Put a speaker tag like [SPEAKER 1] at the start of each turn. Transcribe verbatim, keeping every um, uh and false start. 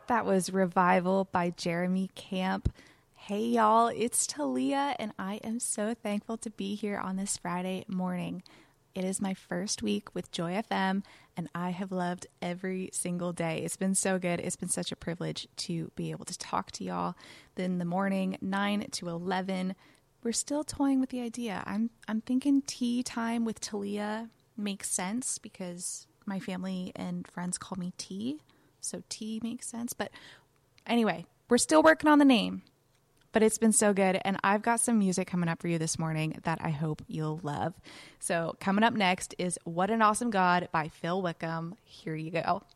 [SPEAKER 1] That was Revival by Jeremy Camp. Hey, y'all, it's Talia, and I am so thankful to be here on this Friday morning. It is my first week with Joy F M, and I have loved every single day. It's been so good. It's been such a privilege to be able to talk to y'all. Then in the morning, nine to eleven, we're still toying with the idea. I'm I'm thinking tea time with Talia makes sense because my family and friends call me T. So T makes sense. But anyway, we're still working on the name, but it's been so good. And I've got some music coming up for you this morning that I hope you'll love. So coming up next is What an Awesome God by Phil Wickham. Here you go.